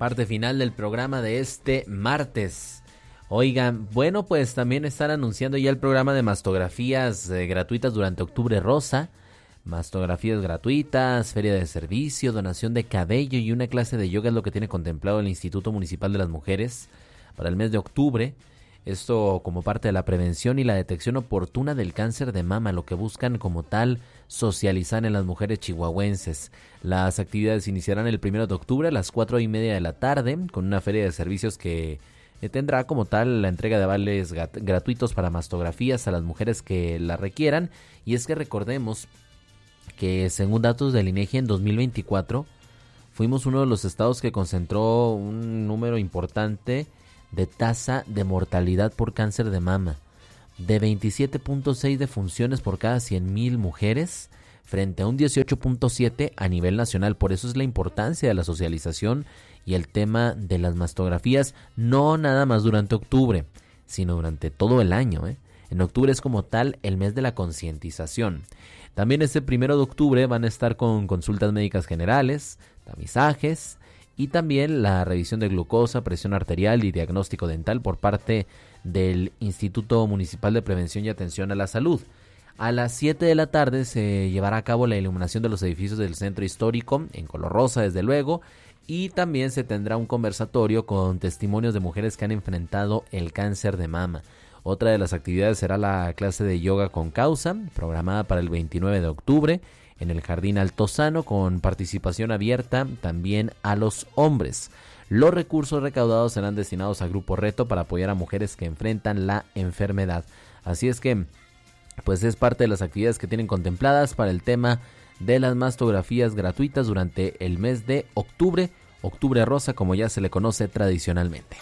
Parte final del programa de este martes. Oigan, bueno, pues también están anunciando ya el programa de mastografías gratuitas durante Octubre Rosa. Mastografías gratuitas, feria de servicio, donación de cabello y una clase de yoga es lo que tiene contemplado el Instituto Municipal de las Mujeres para el mes de octubre. Esto como parte de la prevención y la detección oportuna del cáncer de mama, lo que buscan como tal socializar en las mujeres chihuahuenses. Las actividades iniciarán el 1 de octubre a las 4:30 de la tarde con una feria de servicios que tendrá como tal la entrega de vales gratuitos para mastografías a las mujeres que la requieran. Y es que recordemos que según datos del INEGI en 2024 fuimos uno de los estados que concentró un número importante de tasa de mortalidad por cáncer de mama, de 27.6 defunciones por cada 100,000 mujeres frente a un 18.7 a nivel nacional. Por eso es la importancia de la socialización y el tema de las mastografías, no nada más durante octubre, sino durante todo el año. En octubre es como tal el mes de la concientización. También este 1 de octubre van a estar con consultas médicas generales, tamizajes y también la revisión de glucosa, presión arterial y diagnóstico dental por parte del Instituto Municipal de Prevención y Atención a la Salud. A las 7 de la tarde se llevará a cabo la iluminación de los edificios del centro histórico, en color rosa desde luego, y también se tendrá un conversatorio con testimonios de mujeres que han enfrentado el cáncer de mama. Otra de las actividades será la clase de yoga con causa, programada para el 29 de octubre, en el Jardín Altozano, con participación abierta también a los hombres. Los recursos recaudados serán destinados a Grupo Reto para apoyar a mujeres que enfrentan la enfermedad. Así es que, pues es parte de las actividades que tienen contempladas para el tema de las mastografías gratuitas durante el mes de octubre, Octubre Rosa, como ya se le conoce tradicionalmente.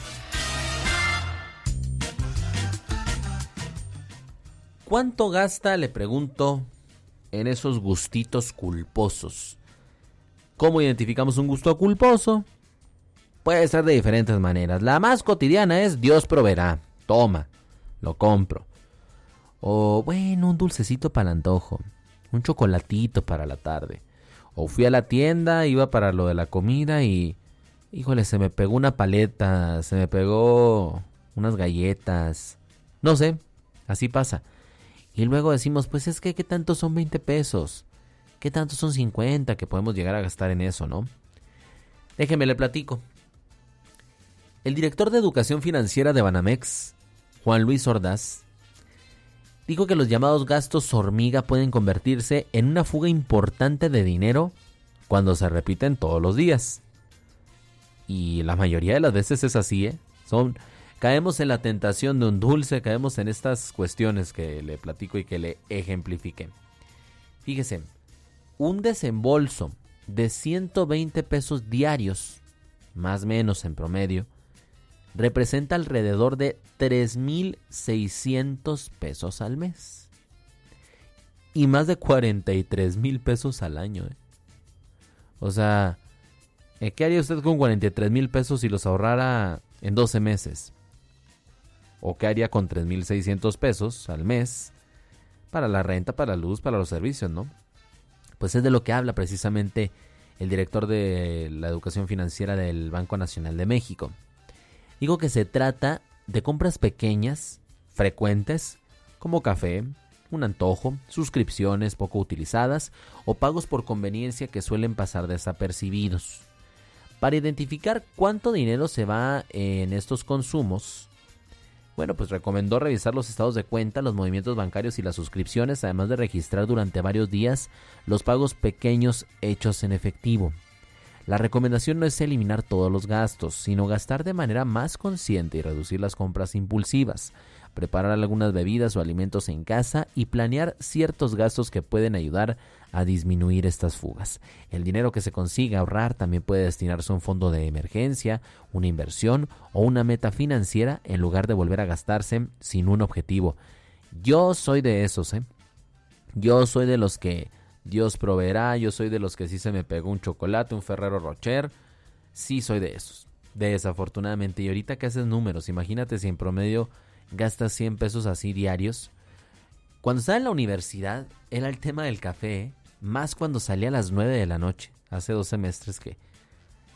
¿Cuánto gasta, le pregunto, en esos gustitos culposos? ¿Cómo identificamos un gusto culposo? Puede ser de diferentes maneras. La más cotidiana es Dios proveerá. Toma, lo compro. O bueno, un dulcecito para el antojo. Un chocolatito para la tarde. O fui a la tienda, iba para lo de la comida y... híjole, se me pegó una paleta, se me pegó unas galletas. No sé, así pasa. Y luego decimos, pues es que ¿qué tanto son 20 pesos? ¿Qué tanto son 50 que podemos llegar a gastar en eso, no? Déjeme le platico. El director de Educación Financiera de Banamex, Juan Luis Ordaz, dijo que los llamados gastos hormiga pueden convertirse en una fuga importante de dinero cuando se repiten todos los días. Y la mayoría de las veces es así, Caemos en la tentación de un dulce, caemos en estas cuestiones que le platico y que le ejemplifiqué. Fíjese, un desembolso de 120 pesos diarios, más o menos en promedio, representa alrededor de 3,600 pesos al mes. Y más de 43,000 pesos al año. O sea, ¿qué haría usted con 43,000 pesos si los ahorrara en 12 meses? ¿O qué haría con 3,600 pesos al mes para la renta, para la luz, para los servicios, no? Pues es de lo que habla precisamente el director de la educación financiera del Banco Nacional de México. Digo que se trata de compras pequeñas, frecuentes, como café, un antojo, suscripciones poco utilizadas o pagos por conveniencia que suelen pasar desapercibidos. Para identificar cuánto dinero se va en estos consumos, bueno, pues recomendó revisar los estados de cuenta, los movimientos bancarios y las suscripciones, además de registrar durante varios días los pagos pequeños hechos en efectivo. La recomendación no es eliminar todos los gastos, sino gastar de manera más consciente y reducir las compras impulsivas, preparar algunas bebidas o alimentos en casa y planear ciertos gastos que pueden ayudar a disminuir estas fugas. El dinero que se consiga ahorrar también puede destinarse a un fondo de emergencia, una inversión o una meta financiera en lugar de volver a gastarse sin un objetivo. Yo soy de esos, Yo soy de los que Dios proveerá, yo soy de los que sí se me pegó un chocolate, un Ferrero Rocher. Sí soy de esos, desafortunadamente. Y ahorita que haces números, imagínate si en promedio gastas 100 pesos así diarios. Cuando estaba en la universidad era el tema del café, más cuando salía a las 9 de la noche, hace 2 semestres que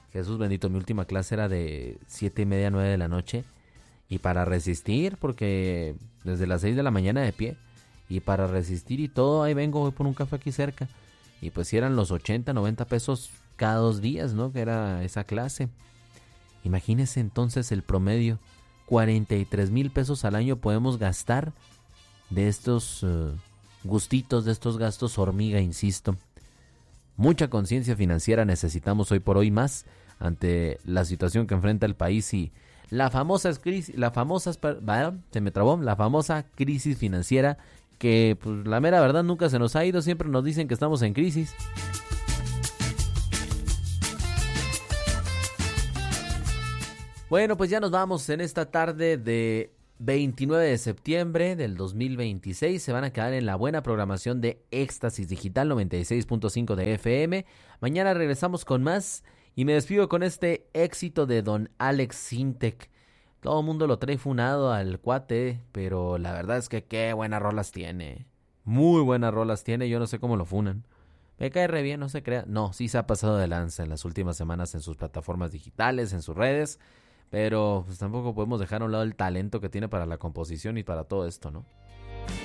Jesús bendito, mi última clase era de 7:30, 9 de la noche. Y para resistir, porque desde las 6 de la mañana de pie. Y para resistir y todo, ahí vengo, voy por un café aquí cerca. Y pues si eran los 80, 90 pesos cada 2 días, ¿no? Que era esa clase. Imagínense entonces el promedio. 43,000 pesos al año podemos gastar de estos gustitos, de estos gastos hormiga, insisto. Mucha conciencia financiera necesitamos hoy por hoy más ante la situación que enfrenta el país y la famosa crisis financiera que pues la mera verdad nunca se nos ha ido, siempre nos dicen que estamos en crisis. Bueno, pues ya nos vamos en esta tarde de 29 de septiembre del 2026. Se van a quedar en la buena programación de Éxtasis Digital 96.5 de FM. Mañana regresamos con más y me despido con este éxito de Don Alex Sintek. Todo el mundo lo trae funado al cuate, pero la verdad es que qué buenas rolas tiene. Muy buenas rolas tiene, yo no sé cómo lo funan. Me cae re bien, no se crea. No, sí se ha pasado de lanza en las últimas semanas en sus plataformas digitales, en sus redes. Pero pues tampoco podemos dejar a un lado el talento que tiene para la composición y para todo esto, ¿no?